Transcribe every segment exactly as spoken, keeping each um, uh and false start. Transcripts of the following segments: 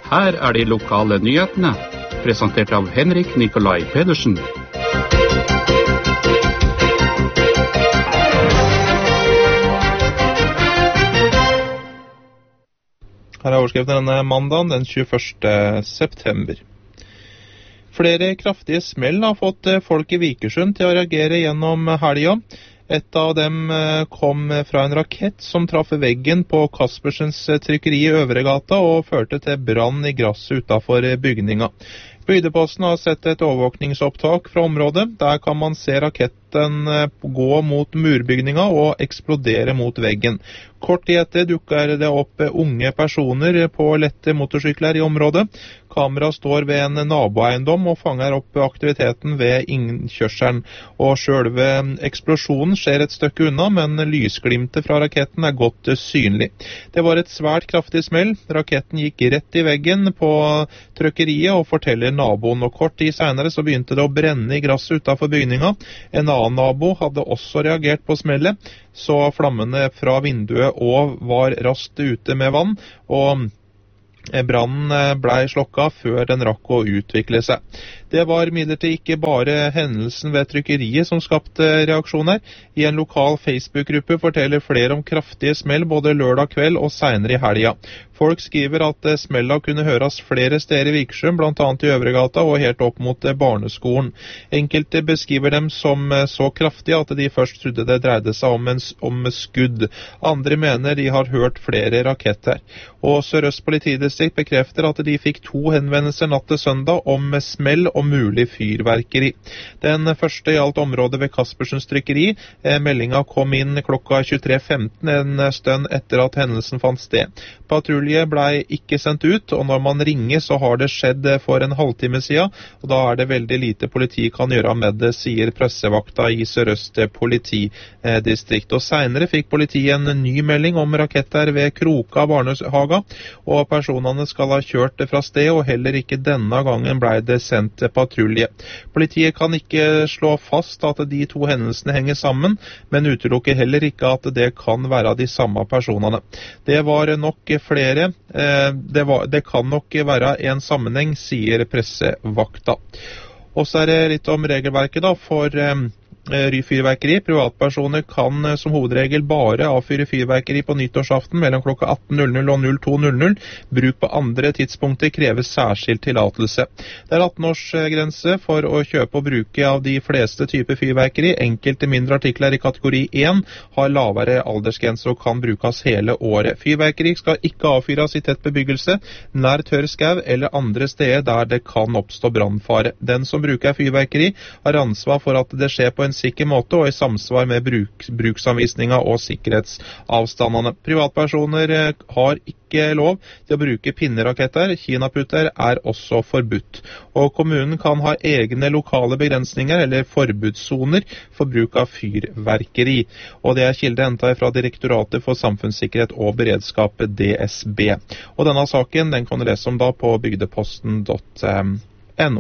Her er de lokale nyhetene, presentert av Henrik Nikolai Pedersen. Her er overskriften denne mandagen, den tjueførste september. Flere kraftige smell har fått folk i Vikersund til å reagere gjennom helga. Et av dem kom fra en rakett som traff veggen på Kaspersens trykkeri i Øvregata og førte til brann i gresset utenfor bygninga. Bygdeposten har sett et overvåkningsopptak fra området. Der kan man se raketten gå mot murbygninga og eksplodere mot veggen. Kort tid etter dukker det opp unge personer på lette motorsykler i området. Kamera står ved en naboeiendom og fanger opp aktiviteten ved innkjørselen. Og selve eksplosjonen skjer et stykke unna, men lysglimtet fra raketten er godt synlig. Det var et svært kraftig smell. Raketten gikk rett i veggen på trykkeriet og forteller naboen. Og kort tid senere så begynte det å brenne i gresset utenfor bygninga. En annen nabo hadde også reagert på smellet, så flammene fra vinduet og var raskt ute med vann, og brannen ble slokket før den rakk å utvikle seg. Det var imidlertid ikke bare hendelsen ved trykkeriet som skapte reaksjoner. I en lokal Facebook-gruppe forteller flere om kraftige smell både lørdag kveld og senere i helga. Folk skriver at smella kunne høres flere steder i Vikersund, blant annet i Øvregata og helt opp mot barneskolen. Enkelte beskriver dem som så kraftige at de først trodde det dreide seg om, en, om skudd. Andre mener de har hørt flere raketter. Og Sør-Øst politidistrikt bekrefter at de fikk to henvendelser natt til søndag om smell og mulig fyrverkeri. Den første gjaldt området ved Kaspersens trykkeri. Meldinga kom inn klokka tjuetre femten, en stund etter at hendelsen fant sted. Patrulje ble ikke sendt ut, og når man ringer så har det skjedd for en halvtime siden, og da er det veldig lite politi kan gjøre med det, sier pressevakta i Sør-Øst politidistrikt. Og senere fikk politiet en ny melding om raketter ved Kroka barnehaga, og personene skal ha kjørt fra sted, og heller ikke denne gangen ble det sendt patrulje. Politiet kan ikke slå fast at de to hendelsene henger sammen, men utelukker heller ikke at det kan være de samme personene. Det var nok flere, det, var, det kan nok være en sammenheng, sier pressevakta. Og så er det litt om regelverket da, for fyrverkeri. Privatpersoner kan som hovedregel bare avfyre fyrverkeri på nyttårsaften mellom klokka atten og to. Bruk på andre tidspunkter krever særskilt tillatelse. Det er atten-årsgrense for å kjøpe og bruke av de fleste typer fyrverkeri. Enkelte mindre artikler i kategori én har lavere aldersgrense og kan brukes hele året. Fyrverkeri skal ikke avfyres i tett bebyggelse, nær tørr skau eller andre steder der det kan oppstå brannfare. Den som bruker fyrverkeri har ansvar for at det skjer på en sikker måte og i samsvar med bruk, bruksanvisninger og sikkerhetsavstandene. Privatpersoner har ikke lov til å bruke pinneraketter. Kinaputter er også forbudt. Og kommunen kan ha egne lokale begrensninger eller forbudssoner for bruk av fyrverkeri. Og det er kilde hentet fra Direktoratet for samfunnssikkerhet og beredskap, D S B. Og denne saken den kan du lese om da på bygdeposten punktum no.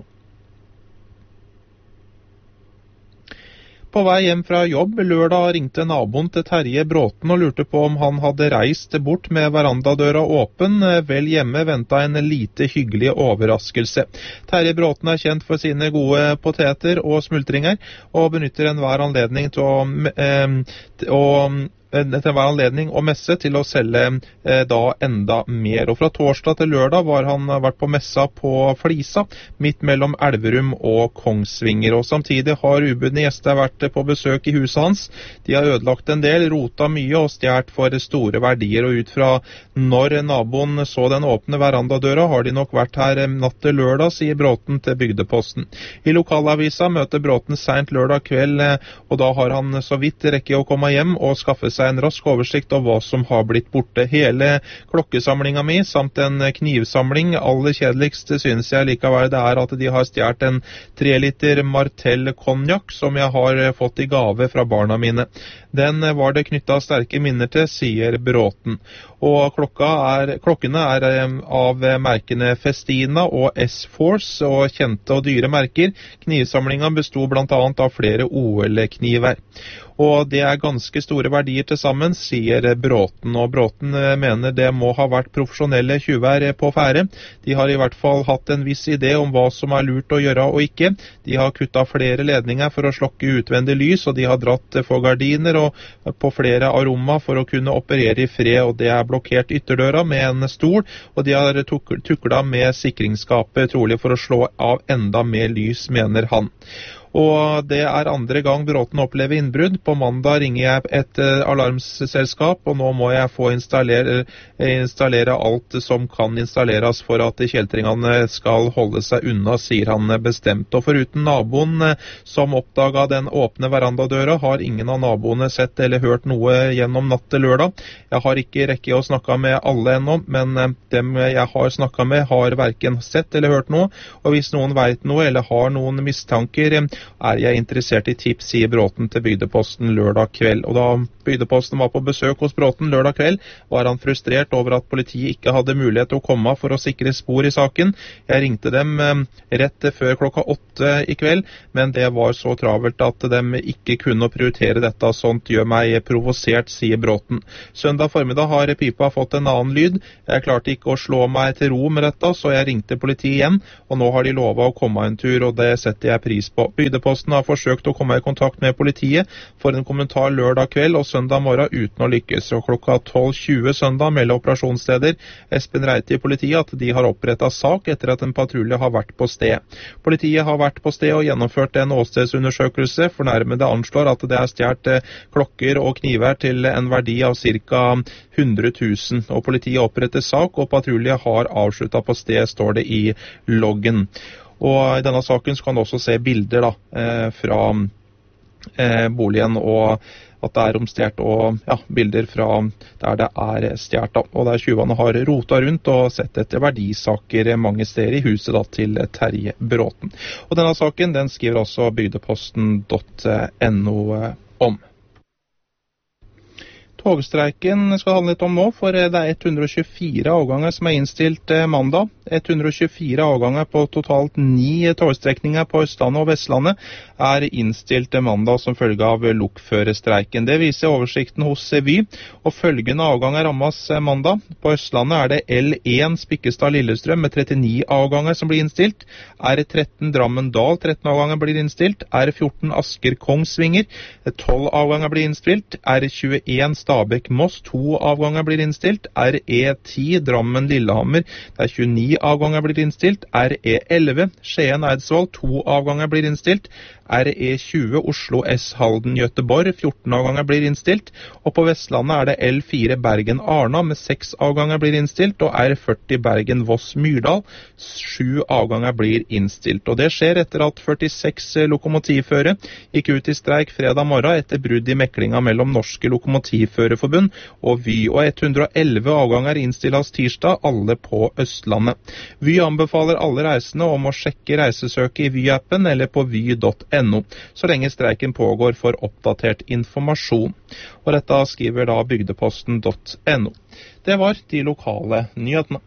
På vei hjem fra jobb lørdag ringte naboen til Terje Bråten og lurte på om han hadde reist bort med verandadøra åpen. Vel hjemme ventet en lite hyggelig overraskelse. Terje Bråten er kjent for sine gode poteter og smultringer, og benytter enhver anledning til å, eh, å etter hver anledning og messe til å selge eh, da enda mer. Og fra torsdag til lørdag var han vært på messa på Flisa, midt mellom Elverum og Kongsvinger. Og samtidig har ubudne gjester vært på besøk i huset hans. De har ødelagt en del, rota mye og stjert for store verdier. Og ut fra når naboen så den åpne verandadøra, har de nok vært her natt til lørdag, sier Bråten til Bygdeposten. I lokalavisa møter Bråten sent lørdag kveld, og da har han så vidt rekke å komme hjem og skaffe seg en rask oversikt av hva som har blitt borte. Hele klokkesamlinga mi, samt en knivsamling. Aller kjedeligst synes jeg likevel det er at de har stjert en tre liter Martell konjakk som jeg har fått i gave fra barna mine. Den var det knyttet sterke minner til, sier Bråten. Og klokka er, klokkene er av merkene Festina og S-Force, og kjente og dyre merker. Knivsamlingen bestod blant annet av flere O L-kniver. Og det er ganske store verdier til sammen, sier Bråten. Og Bråten mener det må ha vært profesjonelle tjuver på fære. De har i hvert fall hatt en viss idé om hva som er lurt å gjøre og ikke. De har kuttet flere ledninger for å slokke utvendig lys, og de har dratt for gardiner og på flere aroma for å kunne operere i fred, og det er blokkert ytterdøra med en stol, og de har tuklet med sikringsskapet, trolig for å slå av enda mer lys, mener han. Og det er andre gang Bråten opplever innbrudd. På mandag ringer jeg et uh, alarmselskap, og nå må jeg få installere, installere alt som kan installeres for at kjeltringene skal holde seg unna, sier han bestemt. Og foruten naboen uh, som oppdaget den åpne verandadøra, har ingen av naboene sett eller hørt noe gjennom natt til lørdag. Jeg har ikke rekket å snakke med alle ennå, men uh, dem jeg har snakket med har hverken sett eller hørt noe, og hvis noen vet noe eller har noen mistanker, uh, er jeg interessert i tips, sier Bråten til Bygdeposten lørdag kveld. Og da Bygdeposten var på besøk hos Bråten lørdag kveld, var han frustrert over at politiet ikke hadde mulighet til å komme for å sikre spor i saken. Jeg ringte dem eh, rett før klokka åtte i kveld, men det var så travelt at de ikke kunne prioritere dette. Sånt gjør meg provosert, sier Bråten. Søndag formiddag har pipa fått en annen lyd. Jeg klarte ikke å slå meg til ro med dette, så jeg ringte politiet igjen, og nå har de lovet å komme en tur, og det setter jeg pris på. Bygdeposten har forsøkt å komme i kontakt med politiet for en kommentar lørdag kveld og søndag morgen uten å lykkes. Og klokka tolv tjue søndag melder operasjonsleder Espen Reite i politiet at de har opprettet sak etter at en patrulje har vært på sted. Politiet har vært på sted og gjennomført en åstedsundersøkelse. Fornærmede anslår at det er stjålet klokker og kniver til en verdi av ca. hundre tusen. Og politiet oppretter sak, og patrulje har avsluttet på sted, står det i loggen. Og i denne saken så kan du også se bilder da, eh, fra eh, boligen, og at det er omstjert, og ja, bilder fra der det er stjert da. Og der tjuvene har rotet rundt og sett etter verdisaker mange steder i huset da, til Terje Bråten. Og denne saken den skriver også bygdeposten punktum no om. Togstreiken skal handle litt om nå, for det er ett hundre og tjuefire avganger som er innstilt mandag. ett hundre og tjuefire avganger på totalt ni togstrekninger på Østlandet og Vestlandet er innstilt mandag som følge av lokførerstreiken. Det viser oversikten hos Vy, og følgende avganger rammes mandag. På Østlandet er det L én Spikkestad-Lillestrøm med trettini avganger som blir innstilt. R tretten Drammen-Dal, tretten avganger blir innstilt. R fjorten Asker-Kongsvinger, tolv avganger blir innstilt. R tjueen Stabekk-Moss, to avganger blir innstilt. R E ti Drammen-Lillehammer, det er tjueni avganger blir innstilt. R E elleve Skien-Eidsvoll, to avganger blir innstilt. R E tjue Oslo S Halden Göteborg, fjorten avganger blir innstilt. Og på Vestlandet er det L fire Bergen-Arna med seks avganger blir innstilt, og R førti Bergen-Voss-Myrdal, sju avganger blir innstilt. Og det skjer etter at førtiseks lokomotivførere gikk ut i streik fredag morgen etter brudd i meklinga mellom Norske Lokomotivførerforbund og Vy, og ett hundre og elleve avganger innstilles tirsdag, alle på Østlandet. Vy anbefaler alle reisende om å sjekke reisesøket i Vy-appen eller på vy punktum no, så lenge streiken pågår for oppdatert informasjon. Og dette skriver da bygdeposten punktum no. Det var de lokale nyhetene.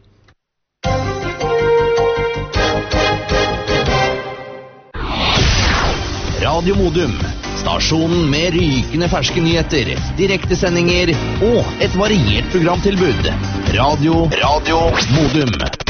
Radio Modum, stasjonen med rykende ferske nyheter, direktesendinger og et variert programtilbud. Radio, Radio Modum.